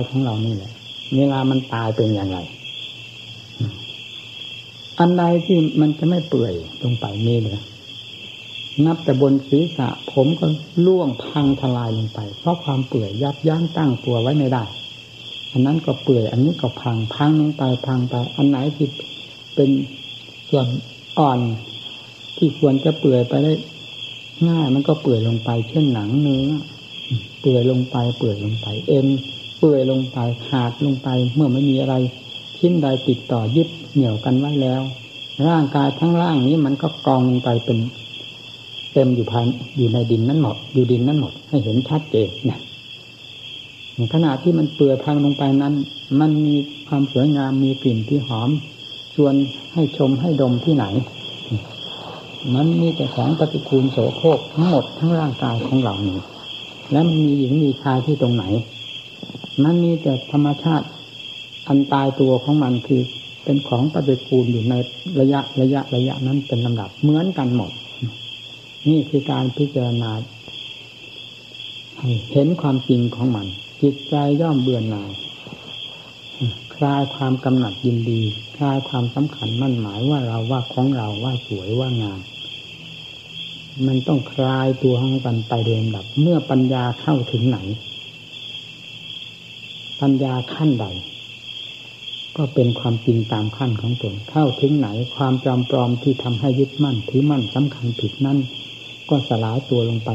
ของเรานี่แหละเวลามันตายเป็นอย่างไรอันใดที่มันจะไม่เปื่อยลงไปนี่เลยนับแต่บนศีรษะผมก็ล่วงพังทลายลงไปเพราะความเปื่อยยับยั้งตั้งตัวไว้ไม่ได้อันนั้นก็เปื่อยอันนี้ก็พังลงไปพังไปอันไหนที่เป็นส่วนอ่อนที่ควรจะเปื่อยไปได้ง่ายมันก็เปื่อยลงไปเช่นหนังเนื้อเปื่อยลงไปเปื่อยลงไปเอ็นเปื่อยลงไปขาดลงไปเมื่อไม่มีอะไรชิ้นใดติดต่อยึดเหนี่ยวกันไว้แล้วร่างกายทั้งร่างนี้มันก็กองลงไปเป็นเต็มอยู่ในดินนั้นหมดอยู่ดินนั้นหมดให้เห็นชัดเจนเนี่ยขณะที่มันเปื่อยพังลงไปนั้นมันมีความสวยงามมีกลิ่นที่หอมชวนให้ชมให้ดมที่ไหนมันมีแต่ของปฏิกูลโสโครกทั้งหมดทั้งร่างกายของเรานี้แล้วมันมีหญิงมีชายที่ตรงไหนมันมีแต่ธรรมชาติอันตายตัวของมันคือเป็นของปฏิกูลอยู่ในระยะนั้นเป็นลำดับเหมือนกันหมดนี่คือการพิจารณาเห็นความจริงของมันจิตใจย่อมเบื่อหน่ายคลายความกำหนัดยินดีคลายความสำคัญมั่นหมายว่าเราว่าของเราว่าสวยว่างามมันต้องคลายตัวของมันไปโดยลำดับเมื่อปัญญาเข้าถึงไหนปัญญาขั้นใดก็เป็นความจริงตามขั้นของตนเข้าถึงไหนความจำปลอมที่ทำให้ยึดมั่นถือมั่นสำคัญผิดนั่นก็สลายตัวลงไป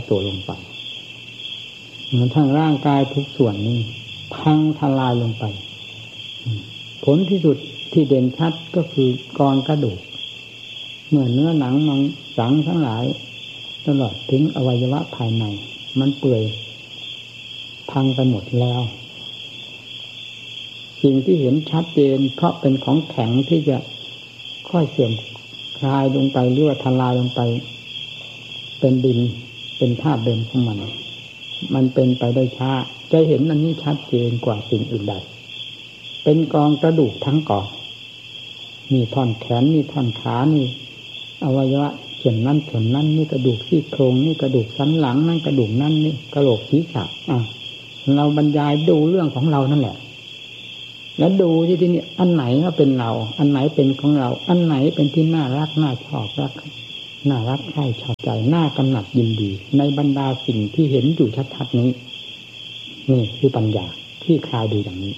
เหมือนทั้งร่างกายทุกส่วนนี้พังทลายลงไปผลที่สุดที่เด่นชัดก็คือกองกระดูกเมื่อเนื้อหนังมังสังทั้งหลายตลอดถึงอวัยวะภายในมันเปื่อยพังไปหมดแล้วสิ่งที่เห็นชัดเจนเพราะเป็นของแข็งที่จะค่อยเสื่อมคลายลงไปหรือว่าทลายลงไปเป็นดินเป็นธาตุเดิมของมันเป็นไปได้ช้าจะเห็นอันนี้ชัดเจนกว่าสิ่งอื่นใดเป็นกองกระดูกทั้งกองมีท่อนแขนมีท่อนขานี่อวัยวะส่วนนั้นส่วนนั้นนี่กระดูกซี่โครงนี่กระดูกสันหลังนั่นกระดูกนั่นนี่กระโหลกศีรษะเราบรรยายดูเรื่องของเรานั่นแหละแล้วดูที่นี่อันไหนก็เป็นเราอันไหนเป็นของเราอันไหนเป็นที่น่ารักน่าชอบน่ารักใคร่ชอบใจน่ากำหนัดยินดีในบรรดาสิ่งที่เห็นอยู่ชัดๆนี้นี่คือปัญญาที่คลายดูอย่างนี้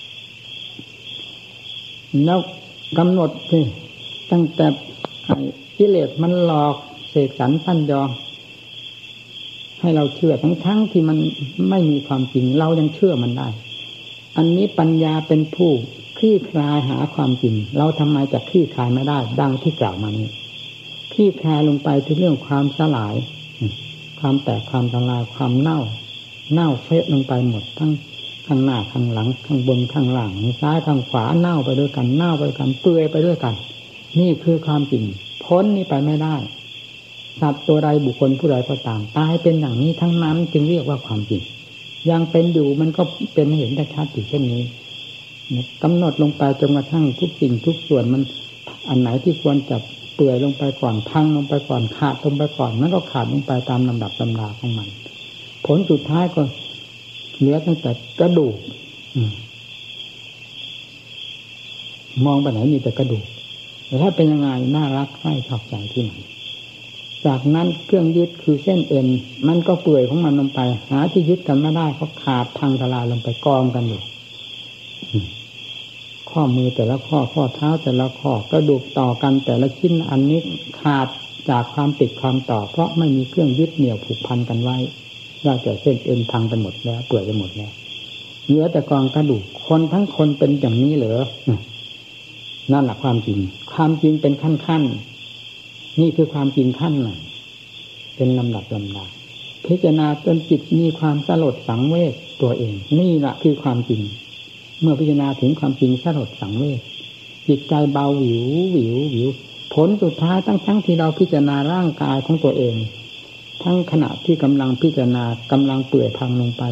แล้วกำหนดที่ตั้งแต่กิเลสมันหลอกเสกสรรปั้นยอให้เราเชื่อทั้งที่มันไม่มีความจริงเรายังเชื่อมันได้อันนี้ปัญญาเป็นผู้คลี่คลายหาความจริงเราทำไมจะคลี่คลายไม่ได้ดังที่กล่าวมานี้คลี่คลายลงไปที่เรื่องความสลายความแตกความทลายความเน่าเฟะลงไปหมดทั้งข้างหน้าข้างหลังข้างบนข้างล่างซ้ายข้างขวาเน่าไปด้วยกันเน่าไปด้วยกันเปื่อยไปด้วยกันนี่คือความจริงพ้นนี้ไปไม่ได้สัตว์ตัวใดบุคคลผู้ใดก็ตามตายเป็นอย่างนี้ทั้งนั้นจึงเรียกว่าความจริงยังเป็นอยู่มันก็เป็นเห็นได้ชัดอยู่เช่นนี้กำหนดลงไปจนกระทั่งทุกสิ่งทุกส่วนมันอันไหนที่ควรจะเปื่อยลงไปก่อนพังลงไปก่อนขาดลงไปก่อนมันก็ขาดลงไปตามลำดับลำดาของมันผลสุดท้ายก็เหลือตั้งแต่กระดูกมองไปไหนมีแต่กระดูกแต่ถ้าเป็นยังไงน่ารักใคร่ชอบใจที่ไหนจากนั้นเครื่องยึดคือเส้นเอ็นมันก็เปื่อยของมันลงไปหาที่ยึดกันไม่ได้ก็ขาดพังทลายลงไปกองกันอยู่ข้อมือแต่ละข้อเท้าแต่ละข้อกระดูกต่อกันแต่ละชิ้นอันนี้ขาดจากความติดความต่อเพราะไม่มีเครื่องยึดเหนี่ยวผูกพันกันไว้ว่าแต่เส้นเอ็นพังไปหมดแล้วเปื่อยไปหมดแล้วเหลือแต่กองกระดูกคนทั้งคนเป็นอย่างนี้เหรอนั่นแหละความจริงเป็นขั้นนี่คือความจริงขั้นหนึ่งเป็นลำดับลำดาพิจารณาจนจิตมีความสลดสังเวชตัวเองนี่แหละคือความจริงเมื่อพิจารณาถึงความจริงสลดสังเวชจิตใจเบาหวิวผลสุดท้ายทั้งที่เราพิจารณาร่างกายของตัวเองทั้งขณะที่กำลังพิจารณากำลังเปื่อยพังลงไป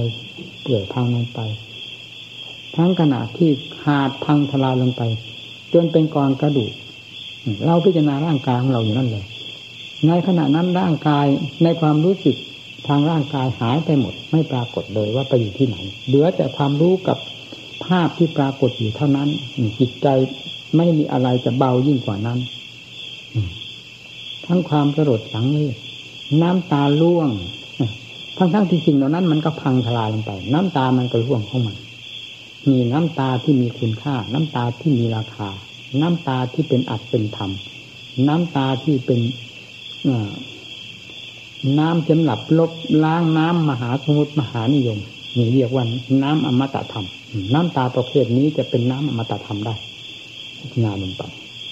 ทั้งขณะที่ขาดพังทลายลงไปจนเป็นกองกระดูกเราพิจารณาร่างกายของเราอยู่นั่นเลยในขณะนั้นร่างกายในความรู้สึกทางร่างกายหายไปหมดไม่ปรากฏเลยว่าไปอยู่ที่ไหนเหลือแต่ความรู้กับภาพที่ปรากฏอยู่เท่านั้นจิตใจไม่มีอะไรจะเบายิ่งกว่านั้นทั้งความสลดสังเวชน้ำตาร่วงทั้งที่สิ่งเหล่านั้นมันก็พังทลายลงไปน้ำตามันก็ร่วงเข้ามามีน้ำตาที่มีคุณค่าน้ำตาที่มีราคาน้ำตาที่เป็นอัตเป็นธรรมน้ำตาที่เป็นน้ำสำหรับลบล้างน้ำมหาสมุทรมหานิยมนี่เรียกว่าน้ำอมตะธรรมน้ำตาประเภทนี้จะเป็นน้ำอมตะธรรมได้พิจารณาลงไป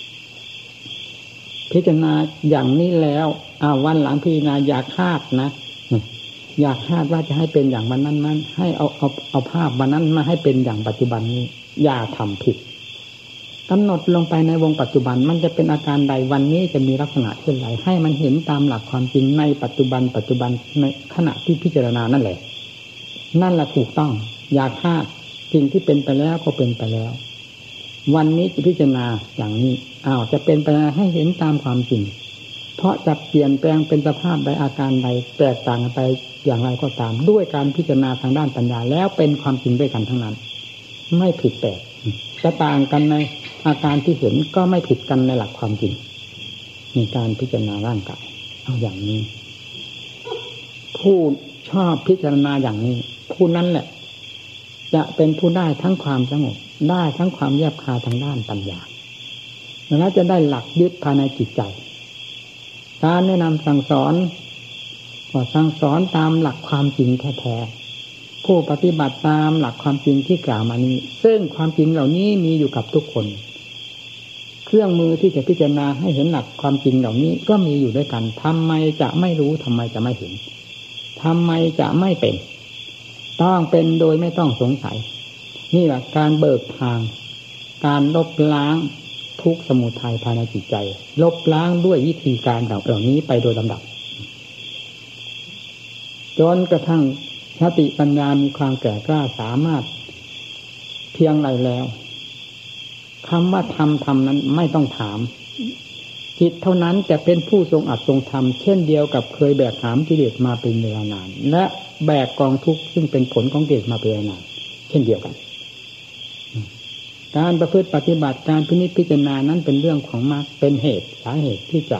พิจารณาอย่างนี้แล้ววันหลังพิจารณาอยากคาดนะอยากคาดว่าจะให้เป็นอย่างวันนั้นให้เอาภาพวันนั้นมาให้เป็นอย่างปัจจุบันนี้อย่าทำผิดกำหนดลงไปในวงปัจจุบันมันจะเป็นอาการใดวันนี้จะมีลักษณะเช่นไรให้มันเห็นตามหลักความจริงในปัจจุบันในขณะที่พิจารณานั่นแหละนั่นแหละถูกต้องอย่าคาดสิ่งที่เป็นไปแล้วก็เป็นไปแล้ววันนี้จะพิจารณาอย่างนี้จะเป็นไปให้เห็นตามความจริงเพราะจะเปลี่ยนแปลงเป็นสภาพใดอาการใดแตกต่างไปอย่างไรก็ตามด้วยการพิจารณาทางด้านปัญญาแล้วเป็นความจริงด้วยกันทั้งนั้นไม่ผิดแปลกจะต่างกันในอาการที่เห็นก็ไม่ผิดกันในหลักความจริงมีการพิจารณาร่างกายเอาอย่างนี้ผู้ชอบพิจารณาอย่างนี้ผู้นั้นแหละจะเป็นผู้ได้ทั้งความสงบได้ทั้งความแยบคายทางด้านปัญญาและจะได้หลักยึดภายในจิตใจการแนะนำสั่งสอนก็สั่งสอนตามหลักความจริงแท้ๆผู้ปฏิบัติตามหลักความจริงที่กล่าวมานี้ซึ่งความจริงเหล่านี้มีอยู่กับทุกคนเครื่องมือที่จะพิจารณาให้เห็นหลักความจริงเหล่านี้ก็มีอยู่ด้วยกันทำไมจะไม่รู้ทำไมจะไม่เห็นทำไมจะไม่เป็นต้องเป็นโดยไม่ต้องสงสัยนี่แหละการเบิกทางการลบล้างทุกข์สมุทัยภายในจิตใจลบล้างด้วยวิธีการเหล่านี้ไปโดยลำดับจนกระทั่งสติปัญญามีความแก่กล้าสามารถเพียงไรแล้วคำว่าทำนั้นไม่ต้องถามจิตเท่านั้นจะเป็นผู้ทรงอัดทรงทำเช่นเดียวกับเคยแบกหามกิเลสมาเป็นเวลานานและแบกกองทุกข์ซึ่งเป็นผลของกิเลสมาเป็นเวลานานเช่นเดียวกันการประพฤติปฏิบัติการพินิจพิจารณานั้นเป็นเรื่องของมรรคเป็นเหตุสาเหตุที่จะ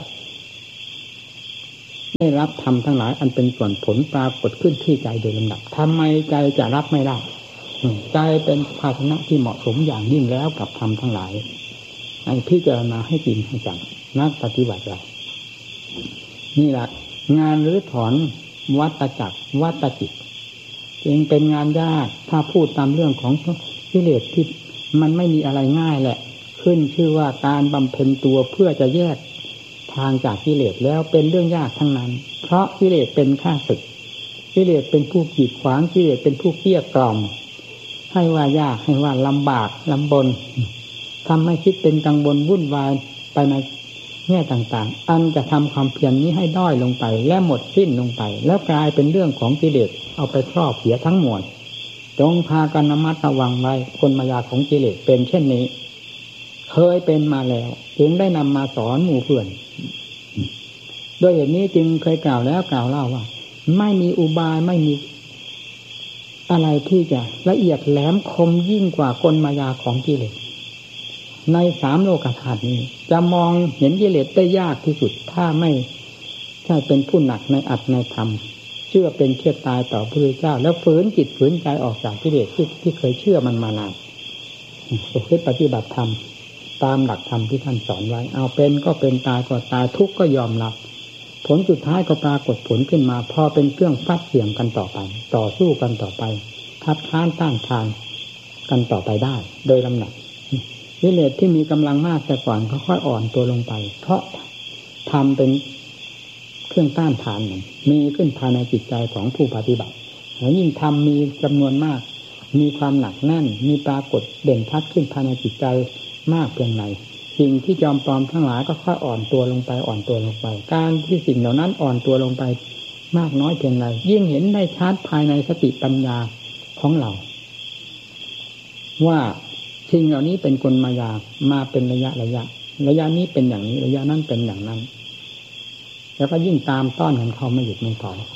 ได้รับธรรมทั้งหลายอันเป็นส่วนผลปรากฏขึ้นที่ใจโดยลำดับทำไมใจจะรับไม่ได้ใจเป็นภาชนะที่เหมาะสมอย่างยิ่งแล้วกับธรรมทั้งหลายให้พิจารณาให้จริงให้จังนักปฏิบัติเรานี่แหละงานรื้อถอนวัฏจักรวัฏจิตจึงเป็นงานยากถ้าพูดตามเรื่องของกิเลสที่มันไม่มีอะไรง่ายแหละขึ้นชื่อว่าการบำเพ็ญตัวเพื่อจะแยกทางจากกิเลสแล้วเป็นเรื่องยากทั้งนั้นเพราะกิเลสเป็นข้าศึกกิเลสเป็นผู้กีดขวางกิเลสเป็นผู้เกลี้ยกล่อมให้ว่ายากให้ว่าลำบากลำบนทำให้คิดเป็นกังวลวุ่นวายไปในแง่ต่างๆอันจะทำความเพียรนี้ให้ด้อยลงไปและหมดสิ้นลงไปแล้วกลายเป็นเรื่องของกิเลสเอาไปครอบเสียทั้งมวลจงพากันระมัดระวังไว้คนมายาของกิเลสเป็นเช่นนี้เคยเป็นมาแล้วจึงได้นำมาสอนหมู่เพื่อนด้วยเหตุนี้จึงเคยกล่าวแล้วกล่าวเล่าว่าไม่มีอุบายไม่มีอะไรที่จะละเอียดแหลมคมยิ่งกว่ากลมายาของกิเลสในสามโลกธาตุนี้จะมองเห็นกิเลสได้ยากที่สุดถ้าไม่ใช่เป็นผู้หนักในอัตในธรรมเชื่อเป็นเชื่อตายต่อพระพุทธเจ้าแล้วฝืนจิตฝืนใจออกจากกิเลสที่เคยเชื่อมันมานานประพฤติปฏิบัติธรรมตามหลักธรรมที่ท่านสอนไว้เอาเป็นก็เป็นตายก็ตายทุกข์ก็ยอมรับผลสุดท้ายก็ปรากฏผลขึ้นมาพอเป็นเครื่องฟัดเสี่ยงกันต่อไปต่อสู้กันต่อไปคัดค้านต้านทานกันต่อไปได้โดยลำดับกิเลสที่มีกำลังมากแต่ก่อนค่อยๆอ่อนตัวลงไปเพราะทำเป็นเครื่องต้านทานมีขึ้นภายในจิตใจของผู้ปฏิบัติแล้วยิ่งทำมีจำนวนมากมีความหนักแน่นมีปรากฏเด่นชัดขึ้นภายในจิตใจมากเพียงไรสิ่งที่จอมปลอมทั้งหลายก็ค่อยอ่อนตัวลงไปอ่อนตัวลงไปการที่สิ่งเหล่านั้นอ่อนตัวลงไปมากน้อยเพียงไรยิ่งเห็นได้ชัดภายในสติปัญญาของเราว่าสิ่งเหล่านี้เป็นกลมายามาเป็นระยะนี้เป็นอย่างนี้ระยะนั้นเป็นอย่างนั้นแล้วก็ยิ่งตามต้อนกันเขาไม่หยุดไม่ถอยค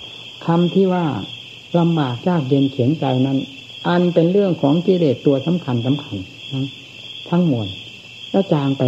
คำที่ว่าลำบากยากเย็นเขียนใจนั้นอันเป็นเรื่องของกิเลสตัวสำคัญทั้งมวลแล้วจางไป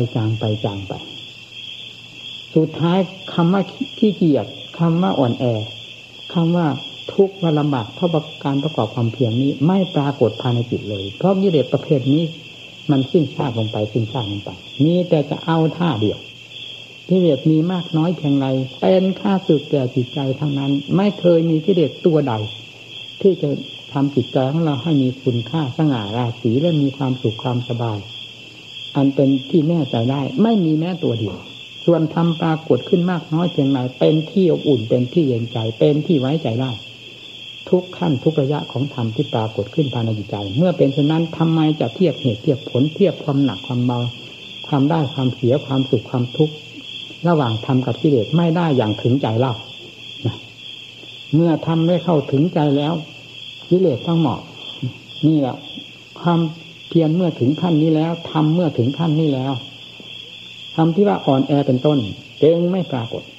สุดท้ายคำว่าขี้เกียจคำว่าอ่อนแอคำว่าทุกข์ว่าลำบากเพราะการประกอบความเพียรนี้ไม่ปรากฏภายในจิตเลยเพราะกิเลสประเภทนี้มันสิ้นซากลงไปมีแต่จะเอาท่าเดียวกิเลสมีมากน้อยเพียงไรเป็นข้าศึกแก่จิตใจทั้งนั้นไม่เคยมีกิเลสตัวใดที่จะทำจิตใจของเราให้มีคุณค่าสง่าราศีและมีความสุขความสบายอันเป็นที่แน่ใจได้ไม่มีแม้ตัวเดียวส่วนธรรมปรากฏขึ้นมากน้อยเพียงไรเป็นที่อบอุ่นเป็นที่เย็นใจเป็นที่ไว้ใจได้ทุกขั้นทุกระยะของธรรมที่ปรากฏขึ้นภายในจิตใจเมื่อเป็นเช่นนั้นทำไมจะเทียบเหตุเทียบผลเทียบความหนักความเบาความได้ความเสียความสุขความทุกข์ระหว่างธรรมกับกิเลสไม่ได้อย่างถึงใจเล่าเมื่อธรรมได้เข้าถึงใจแล้วกิเลสต้องเหมาะนี่แหละความเพียรเมื่อถึงขั้นนี้แล้วธรรมเมื่อถึงขั้นนี้แล้วธรรมที่ว่าอ่อนแอเป็นต้นจึงไม่ปรากฏ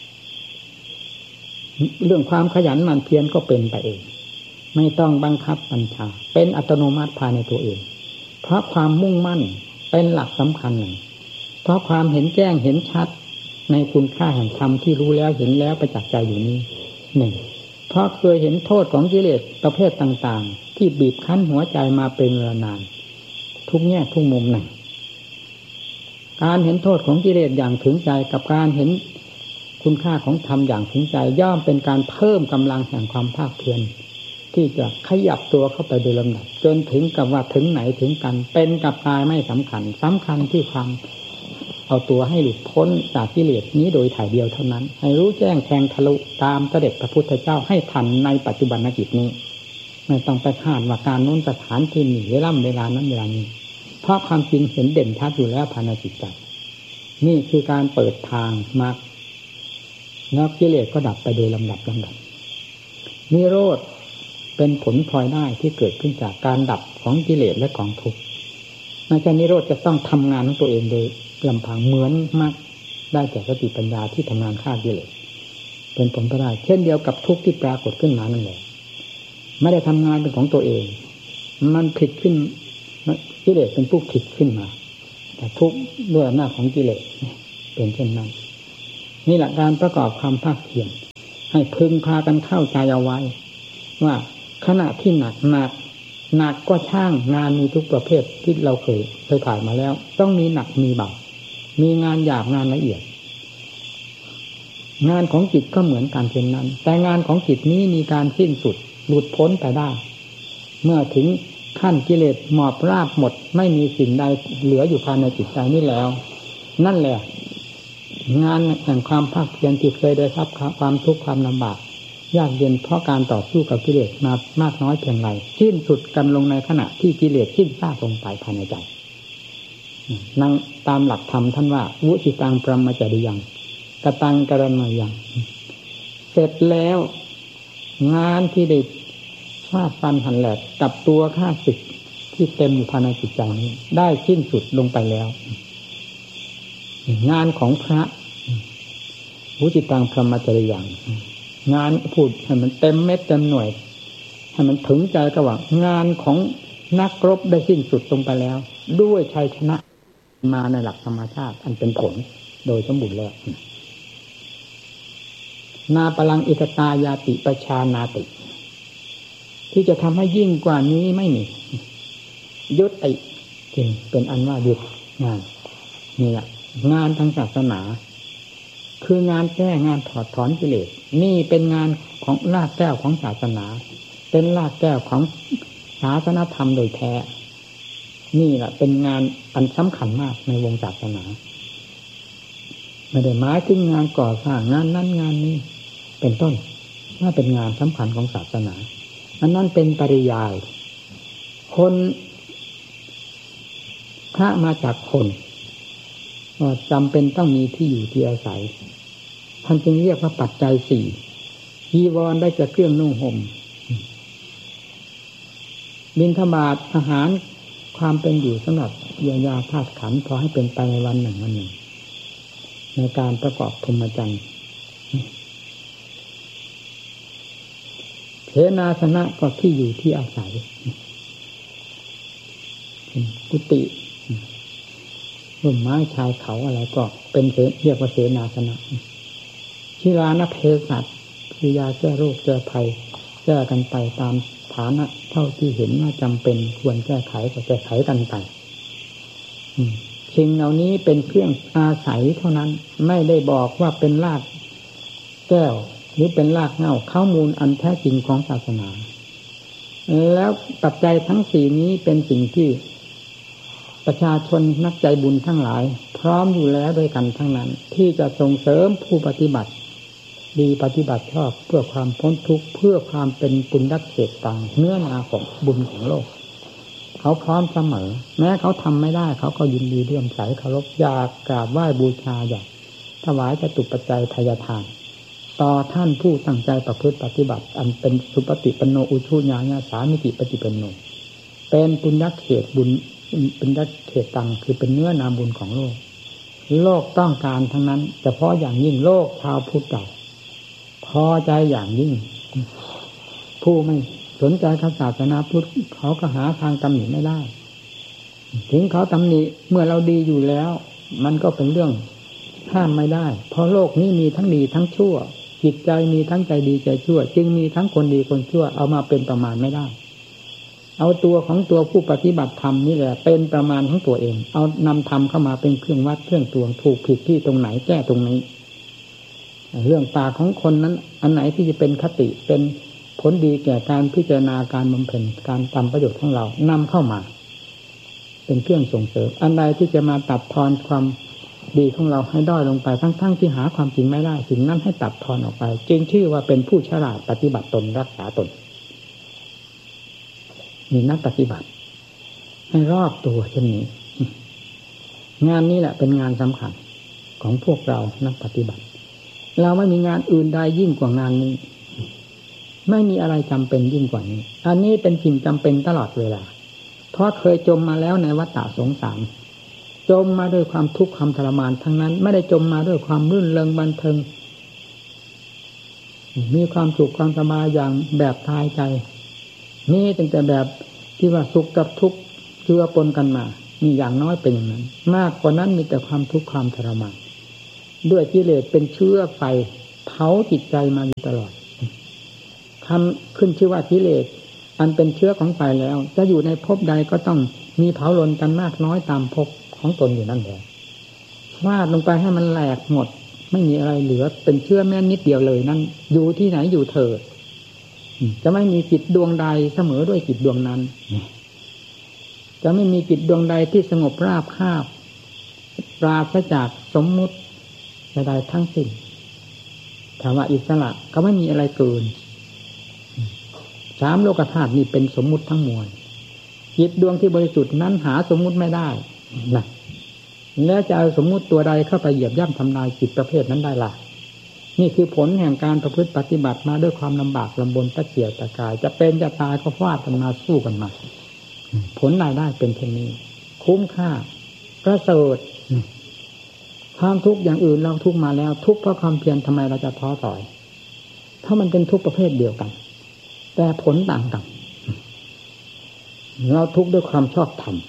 เรื่องความขยันหมั่นเพียรก็เป็นไปเองไม่ต้องบังคับบัญชาเป็นอัตโนมัติภายในตัวเองเพราะความมุ่งมั่นเป็นหลักสำคัญหนึ่งเพราะความเห็นแจ้งเห็นชัดในคุณค่าแห่งธรรมที่รู้แล้วเห็นแล้วประจักษ์ใจอยู่นี้หนึ่งเพราะเคยเห็นโทษของกิเลสประเภทต่างๆที่บีบคั้นหัวใจมาเป็นเวลานานทุกแง่ทุกมุมหนึ่งการเห็นโทษของกิเลสอย่างถึงใจกับการเห็นคุณค่าของธรรมอย่างถึงใจย่อมเป็นการเพิ่มกำลังแห่งความภาคเพียรที่จะขยับตัวเข้าไปโดยลำดับจนถึงกับว่าถึงไหนถึงกันเป็นกับตายไม่สำคัญที่ความเอาตัวให้หลุดพ้นจากกิเลสนี้โดยถ่ายเดียวเท่านั้นให้รู้แจ้งแทงทะลุตามเสด็จพระพุทธเจ้าให้ทันในปัจจุบันกิจนี้ไม่ต้องไปคาดว่าการนู้นสถานที่นี้เวลานั้นเวลานี้เพราะความจริงเห็นเด่นชัดอยู่แล้วภายในจิตใจนี่คือการเปิดทางมรรคแล้วกิเลสก็ดับไปโดยลำดับนิโรธเป็นผลพลอยได้ที่เกิดขึ้นจากการดับของกิเลสและของทุกข์ในการนิโรธจะต้องทำงานของตัวเองโดยลำพังเหมือนมรรคได้จากสติปัญญาที่ทำงานฆ่ากิเลสเป็นผลพลอยได้เช่นเดียวกับทุกข์ที่ปรากฏขึ้นมานั่นแหละไม่ได้ทำงานเป็นของตัวเองมันผิดขึ้นกิเลสเป็นผู้ผิดขึ้นมาแต่ทุกข์ด้วยอำนาจของกิเลสเป็นเช่นนั้นนี่แหละการประกอบความภาคเพียรให้พึงพากันเข้าใจเอาไว้ว่าขณะที่หนักก็ช่างงานมีทุกประเภทที่เราเคยผ่านมาแล้วต้องมีหนักมีเบามีงานหยาบงานละเอียดงานของจิตก็เหมือนกันเช่นนั้นแต่งานของจิตนี้มีการสิ้นสุดหลุดพ้นไปได้เมื่อถึงขั้นกิเลสหมอบราบหมดไม่มีสิ่งใดเหลืออยู่ภายในจิตใจนี้แล้วนั่นแหละงานแห่งความภาคเพียรที่เคยได้รับความทุกข์ความลำบากยากเย็นเพราะการต่อสู้กับกิเลสมามากน้อยเพียงไรสิ้นสุดกันลงในขณะที่กิเลสสิ้นซากลงไปภายในใจนั่งตามหลักธรรมท่านว่าวุสิตังปรมจริยังกตังกรณยังเสร็จแล้วงานที่ได้ฟาดฟันหันแหลกกับตัวข้าศึกที่เต็มอยู่ภายในจิตใจนี้ได้สิ้นสุดลงไปแล้วงานของพระวุสิตังพรหมจริยังงานพูดให้มันเต็มเม็ดเต็มหน่วยให้มันถึงใจก็ว่างานของนักรบได้สิ้นสุดลงไปแล้วด้วยชัยชนะมาในหลักธรรมชาติอันเป็นผลโดยสมบูรณ์แล้วนาปลังอิกตายาติประชานาติที่จะทำให้ยิ่งกว่านี้ไม่มียุติจริงเป็นอันว่าหยุดงานนี่แหละงานทางศาสนาคืองานแก้งานถอดถอนกิเลสนี่เป็นงานของรากแก้วของศาสนาเป็นรากแก้วของศาสนธรรมโดยแท้นี่แหละเป็นงานอันสำคัญมากในวงศาสนาไม่ได้หมายถึงงานก่อสร้างงานนั้นงานนี้เป็นต้นว่าเป็นงานสำคัญของศาสนาอันนั้นเป็นปริยายคนพระมาจากคนจำเป็นต้องมีที่อยู่ที่อาศัยท่านจึงเรียกว่าปัจจัยสี่จีวรได้จากเครื่องนุ่งห่มบิณฑบาตอาหารความเป็นอยู่สำหรับเยียวยาธาตุขันธ์พอให้เป็นไปในวันหนึ่งในการประกอบพรหมจรรย์นาสนะก็ที่อยู่ที่อาศัยกุฏิร่มไม้ชายเขาอะไรก็เป็นเรียกว่าเสนาสนะชีลานเภสัชคือยาแก้โรคแก้ภัยแก้กันไปตามฐานะเท่าที่เห็นว่าจำเป็นควรแก้ไขก็แก้ไขกันไปสิ่งเหล่านี้เป็นเครื่องอาศัยเท่านั้นไม่ได้บอกว่าเป็นรากแก้วหรือเป็นรากเหง้าข้อมูลอันแท้จริงของศาสนาแล้วปัจจัยทั้งสี่นี้เป็นสิ่งที่ประชาชนนักใจบุญทั้งหลายพร้อมอยู่แล้วด้วยกันทั้งนั้นที่จะส่งเสริมผู้ปฏิบัติดีปฏิบัติชอบเพื่อความพ้นทุกข์เพื่อความเป็นปุญญเขตตังเนื้อนาของบุญของโลกเขาพร้อมเสมอแม้เขาทำไม่ได้เขาก็ยินดีเลื่อมใสเคารพอยากกราบไหว้บูชาอยากถวายจตุปัจจัยทายทานต่อท่านผู้ตั้งใจประพฤติปฏิบัติอันเป็นสุปฏิปันโนอุชุญาญาสามิจิปฏิปันโนเป็นปุญญเขตบุญเป็นญาเขตตังคือเป็นเนื้อนาบุญของโลกโลกต้องการทั้งนั้นเฉพาะอย่างยิ่งโลกชาวพุทธเราพอใจอย่างยิ่งผู้ไม่สนใจศาสนาพุทธเขาก็หาทางตำหนิไม่ได้ถึงเขาตำหนิเมื่อเราดีอยู่แล้วมันก็เป็นเรื่องห้ามไม่ได้เพราะโลกนี้มีทั้งดีทั้งชั่วจิตใจมีทั้งใจดีใจชั่วจึงมีทั้งคนดีคนชั่วเอามาเป็นประมาณไม่ได้เอาตัวของตัวผู้ปฏิบัติธรรมนี่แหละเป็นประมาณของตัวเองเอานำธรรมเข้ามาเป็นเครื่องวัดเครื่องตวงถูกผิดที่ตรงไหนแก้ตรงนี้เรื่องปากของคนนั้นอันไหนที่จะเป็นคติเป็นผลดีแก่การพิจารณาการบำเพ็ญการทำประโยชน์ของเรานำเข้ามาเป็นเครื่องส่งเสริมอันใดที่จะมาตัดทอนความดีของเราให้ด้อยลงไปทั้งที่หาความจริงไม่ได้สิ่งนั้นให้ตัดทอนออกไปจึงชื่อว่าเป็นผู้ฉลาดปฏิบัติตนรักษาตนมีนักปฏิบัติให้รอบตัวเช่นนี้งานนี้แหละเป็นงานสำคัญของพวกเรานักปฏิบัติเราไม่มีงานอื่นใดยิ่งกว่างานนี้ไม่มีอะไรจำเป็นยิ่งกว่านี้อันนี้เป็นสิ่งจำเป็นตลอดเวลาเพราะเคยจมมาแล้วในวัฏฏะสงสารจมมาด้วยความทุกข์ความทรมานทั้งนั้นไม่ได้จมมาด้วยความรื่นเริงบันเทิงมีความสุขความสบายอย่างแบบทายใจนี่ตั้งแต่แบบที่ว่าสุขกับทุกข์เจือปนกันมามีอย่างน้อยเป็นอย่างนั้นมากกว่านั้นมีแต่ความทุกข์ความทรมานด้วยกิเลสเป็นเชื้อไฟเผาจิตใจมาอยู่ตลอดคำขึ้นชื่อว่ากิเลสอันเป็นเชื้อของไฟแล้วจะอยู่ในภพใดก็ต้องมีเผาลนกันมากน้อยตามภพของตนอยู่นั่นแหละฟาดลงไปให้มันแหลกหมดไม่มีอะไรเหลือเป็นเชื้อแม้นิดเดียวเลยนั่นอยู่ที่ไหนอยู่เถิดจะไม่มีจิตดวงใดเสมอด้วยจิตดวงนั้นจะไม่มีจิตดวงใดที่สงบราบคาบปราศจากสมมุติใดๆทั้งสิ้นถามว่าอิสระก็ไม่มีอะไรเกินสามโลกธาตุนี่เป็นสมมุติทั้งมวลจิตดวงที่บริสุทธิ์นั้นหาสมมุติไม่ได้นะแล้วจะเอาสมมุติตัวใดเข้าไปเหยียบย่ำทำลายจิตประเภทนั้นได้ล่ะนี่คือผลแห่งการประพฤติปฏิบัติมาด้วยความลำบากลำบนตะเกียกตะกายจะเป็นจะตายก็ฟาดกันมาสู้กันมาผลรายได้เป็นเช่นนี้คุ้มค่าประเสริฐความทุกข์อย่างอื่นเราทุกมาแล้วทุกเพราะความเพียรทำไมเราจะท้อถอยถ้ามันเป็นทุกประเภทเดียวกันแต่ผลต่างกันเราทุกข์ด้วยความชอบธรรม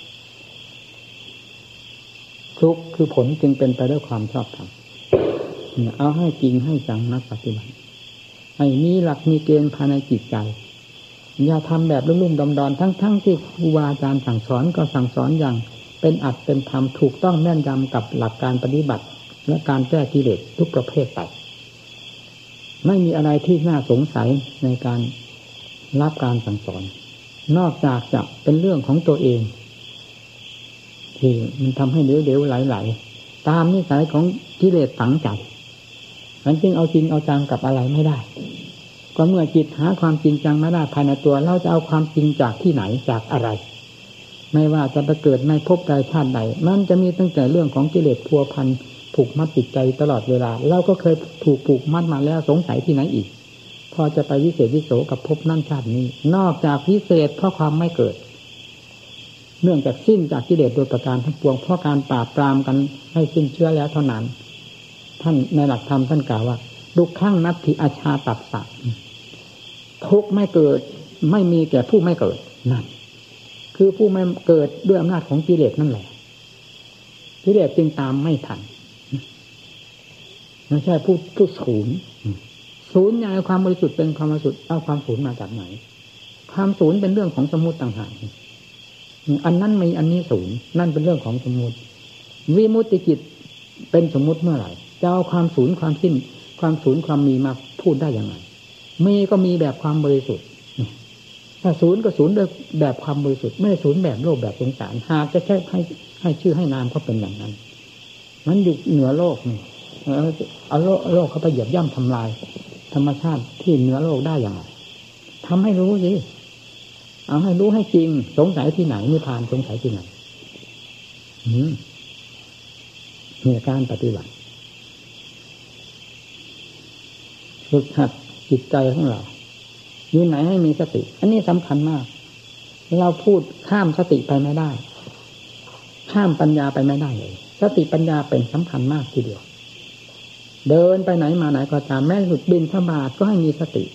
ทุกข์คือผลจึงเป็นไปด้วยความชอบธรรมเอาให้จริงให้จังนักปฏิบัติให้มีหลักมีเกณฑ์ภายในจิตใจอย่าทำแบบลุ่มๆดอนๆทั้งที่ครูบาอาจารย์สั่งสอนก็สั่งสอนอย่างเป็นอัดเป็นธรรมถูกต้องแม่นยำกับหลักการปฏิบัติและการแก้กิเลสทุกประเภทไปไม่มีอะไรที่น่าสงสัยในการรับการสั่งสอนนอกจากจะเป็นเรื่องของตัวเองที่มันทำให้เหลวๆไหลๆตามนิสัยของกิเลสฝังใจมันจึงเอาจริงเอาจังกับอะไรไม่ได้ก็เมื่อจิตหาความจริงจังไม่ได้ภายในตัวเราจะเอาความจริงจากที่ไหนจากอะไรไม่ว่าจะไปเกิดในภพใดชาติใดมันจะมีตั้งแต่เรื่องของกิเลสพัวพันผูกมัดจิตใจตลอดเวลาเราก็เคยถูกผูกมัดมาแล้วสงสัยที่ไหนอีกพอจะไปวิเศษวิโสกับภพนั่นชาตินี้นอกจากวิเศษเพราะความไม่เกิดเนื่องจากสิ้นจากกิเลสโดยประการทั้งปวงเพราะการปราบปรามกันให้สิ้นเชื้อแล้วเท่านั้นท่านในหลักธรรมท่านกล่าวว่าดุขังนัตถิอาชาตัสสะทุกข์ไม่เกิดไม่มีแก่ผู้ไม่เกิดนั่นคือผู้ไม่เกิดด้วยอำนาจของกิเลสนั่นแหละกิเลสจึงตามไม่ทันไม่ใช่ผู้ศูนย์อย่างความบริสุทธิ์เป็นความบริสุทธิ์เอาความศูนย์มาจากไหนความศูนย์เป็นเรื่องของสมมุติต่างหากอันนั้นมีอันนี้ศูนย์นั่นเป็นเรื่องของสมมุติวิมุตติจิตเป็นสมมุติเมื่อไหร่จะเอาความศูนย์ความสิ้นความศูนย์ความมีมาพูดได้อย่างไรมีก็มีแบบความบริสุทธิ์ถ้าศูนย์ก็ศูนย์ด้วยแบบความบริสุทธิ์ไม่ได้ศูนย์แบบโลภแบบสงสารหากจะแค่ให้ชื่อให้นามก็เป็นอย่างนั้นมันอยู่เหนือโลกนี่เอาโลกเข้าไปเหยียบย่ำทำลายธรรมชาติที่เหนือโลกได้อย่างไรทำให้รู้สิเอาให้รู้ให้จริงสงสัยที่ไหนนิพพานสงสัยที่ไหนมีการปฏิบัติฝึกหัดจิตใจของเราอยู่ไหนให้มีสติอันนี้สำคัญมากเราพูดข้ามสติไปไม่ได้ข้ามปัญญาไปไม่ได้เลยสติปัญญาเป็นสำคัญมากทีเดียวเดินไปไหนมาไหนก็ตามแม้หลุดบิณฑบาตก็ให้มีสติ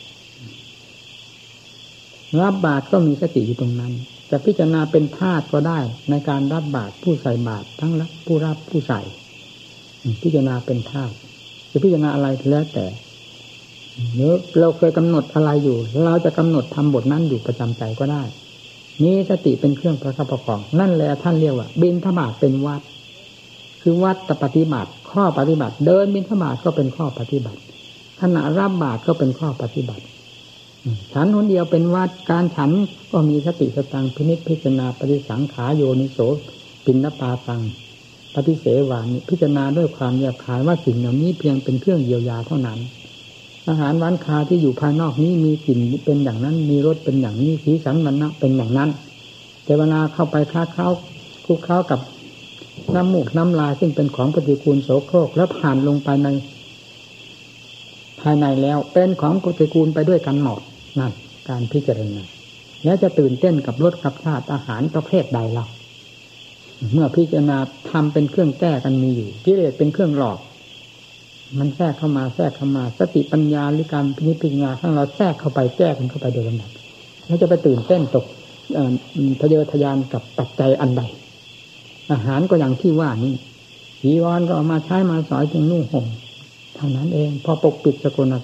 รับบาตรก็มีสติอยู่ตรงนั้นจะพิจารณาเป็นธาตุก็ได้ในการรับบาตรผู้ใส่บาตรทั้งผู้รับผู้ใส่พิจารณาเป็นธาตุจะพิจารณาอะไรแล้วแต่เราเคยกำหนดอะไรอยู่เราจะกำหนดทำบทนั้นอยู่ประจำใจก็ได้มีสติเป็นเครื่องประคับประคองนั่นแหละท่านเรียกว่าบิณฑบาตเป็นวัดคือวัดปฏิบัติข้อปฏิบัติเดินบิณฑบาตก็เป็นข้อปฏิบัติขณะรับบาตรก็เป็นข้อปฏิบัติฉันคนเดียวเป็นวัดการฉันก็มีสติสตังพินิจพิจารณาปฏิสังขารโยนิโสปิณณปาตังปฏิเสวานิพิจารณาด้วยความแยบคายว่าสิ่งเหล่านี้เพียงเป็นเครื่องเยียวยาเท่านั้นอาหารหวานคาที่อยู่ภายนอกนี้มีกลิ่นเป็นอย่างนั้นมีรสเป็นอย่างนี้สีสันวรรณะเป็นอย่างนั้นแต่เวลาเข้าไปคลุกเคล้ากับน้ำมูกน้ำลายซึ่งเป็นของปฏิกูลโสโครกแล้วผ่านลงไปในภายในแล้วเป็นของปฏิกูลไปด้วยกันหมดนั่นการพิจารณาแล้วจะตื่นเต้นกับรสกับชาติอาหารประเภทใดล่ะเมื่อพิจารณาทำเป็นเครื่องแก้กันมีอยู่กิเลสเป็นเครื่องหลอกมันแทรกเข้ามาสติปัญญาหรือการพิจารณาข้างเราแทรกเข้าไปแก้กันเข้าไปโดยลำดับแล้วจะไปตื่นเต้นตกทะเยอทะยานกับปัจจัยอันใดอาหารก็อย่างที่ว่านี่จีวรก็เอามาใช้มาสอยถึงนุ่งห่มเท่านั้นเองพอปกปิดสกุล